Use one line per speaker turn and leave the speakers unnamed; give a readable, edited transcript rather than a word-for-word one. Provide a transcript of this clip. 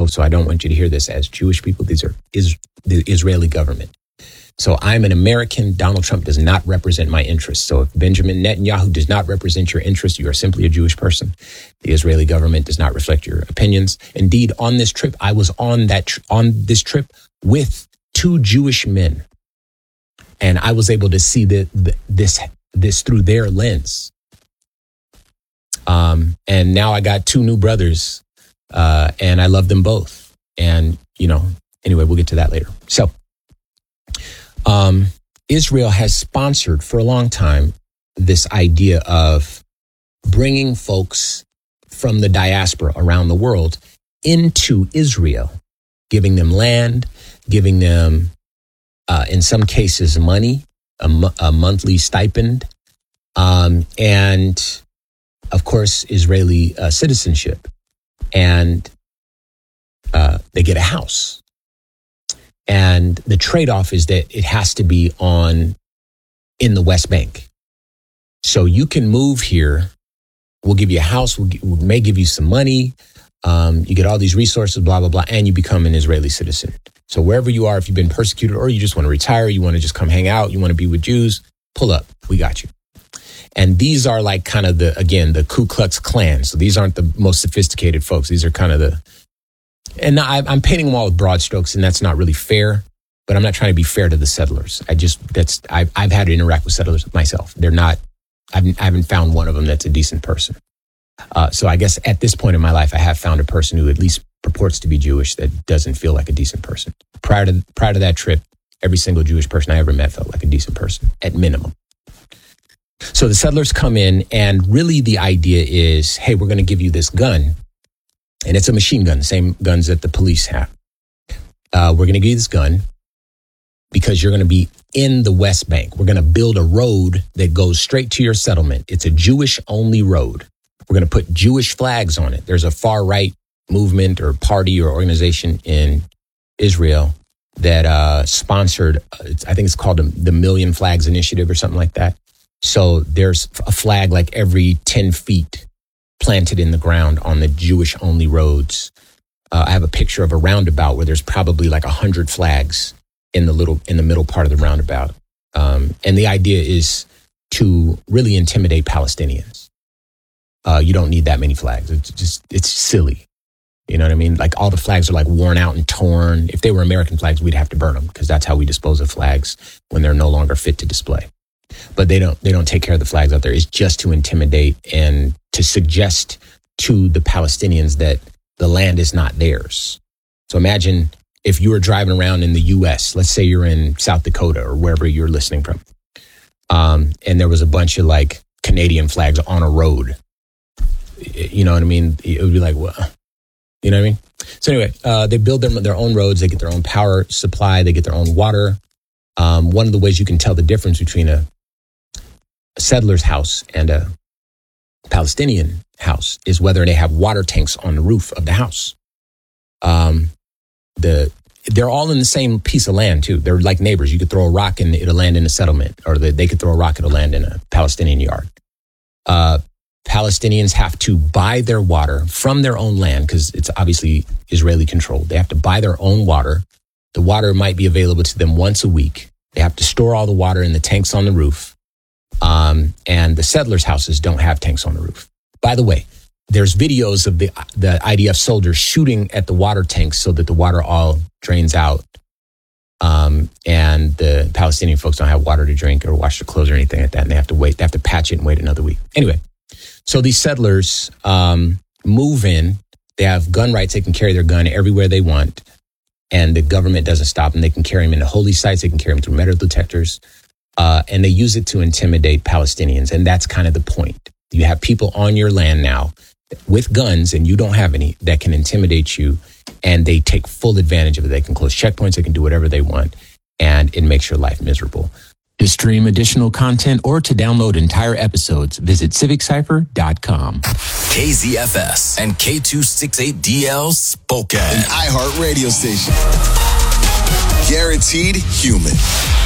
so I don't want you to hear this as Jewish people. These are the Israeli government. So I'm an American. Donald Trump does not represent my interests. So if Benjamin Netanyahu does not represent your interests, you are simply a Jewish person. The Israeli government does not reflect your opinions. Indeed, on this trip, I was on this trip with 2 Jewish men, and I was able to see this through their lens. And now I got 2 new brothers, and I love them both. And anyway, we'll get to that later. So. Israel has sponsored for a long time this idea of bringing folks from the diaspora around the world into Israel, giving them land, giving them, in some cases, money, a monthly stipend, and, of course, Israeli citizenship. And they get a house. And the trade-off is that it has to be in the West Bank. So you can move here. We'll give you a house. We may give you some money. You get all these resources, blah, blah, blah, and you become an Israeli citizen. So wherever you are, if you've been persecuted or you just want to retire, you want to just come hang out, you want to be with Jews, pull up. We got you. And these are like kind of the Ku Klux Klan. So these aren't the most sophisticated folks. These are kind of and I'm painting them all with broad strokes, and that's not really fair, but I'm not trying to be fair to the settlers. I've had to interact with settlers myself. I haven't found one of them that's a decent person. So I guess at this point in my life, I have found a person who at least purports to be Jewish that doesn't feel like a decent person. Prior to that trip, every single Jewish person I ever met felt like a decent person, at minimum. So the settlers come in, and really the idea is, hey, we're going to give you this gun. And it's a machine gun, the same guns that the police have. We're going to give you this gun because you're going to be in the West Bank. We're going to build a road that goes straight to your settlement. It's a Jewish-only road. We're going to put Jewish flags on it. There's a far-right movement or party or organization in Israel that sponsored, I think it's called the Million Flags Initiative or something like that. So there's a flag like every 10 feet planted in the ground on the Jewish-only roads. I have a picture of a roundabout where there's probably like 100 flags in the middle part of the roundabout. And the idea is to really intimidate Palestinians. You don't need that many flags. It's silly. You know what I mean? Like all the flags are like worn out and torn. If they were American flags, we'd have to burn them because that's how we dispose of flags when they're no longer fit to display. But they don't take care of the flags out there. It's just to intimidate and to suggest to the Palestinians that the land is not theirs. So imagine if you were driving around in the U.S., let's say you're in South Dakota or wherever you're listening from, and there was a bunch of like Canadian flags on a road. You know what I mean? It would be like, well, you know what I mean? So anyway, they build their own roads. They get their own power supply. They get their own water. One of the ways you can tell the difference between a settler's house and a Palestinian house is whether they have water tanks on the roof of the house. They're all in the same piece of land too. They're like neighbors. You could throw a rock and it'll land in a settlement, or they could throw a rock, it'll land in a Palestinian yard. Palestinians have to buy their water from their own land because it's obviously Israeli controlled. They have to buy their own water. The water might be available to them once a week. They have to store all the water in the tanks on the roof. And the settlers' houses don't have tanks on the roof. By the way, there's videos of the IDF soldiers shooting at the water tanks so that the water all drains out. And the Palestinian folks don't have water to drink or wash their clothes or anything like that. And they have to wait. They have to patch it and wait another week. Anyway, so these settlers move in. They have gun rights. They can carry their gun everywhere they want. And the government doesn't stop them. They can carry them into holy sites. They can carry them through metal detectors. And they use it to intimidate Palestinians. And that's kind of the point. You have people on your land now with guns, and you don't have any, that can intimidate you. And they take full advantage of it. They can close checkpoints. They can do whatever they want. And it makes your life miserable. To stream additional content or to download entire episodes, visit civiccypher.com.
KZFS and K268DL Spokane.
An iHeart radio station. Guaranteed human.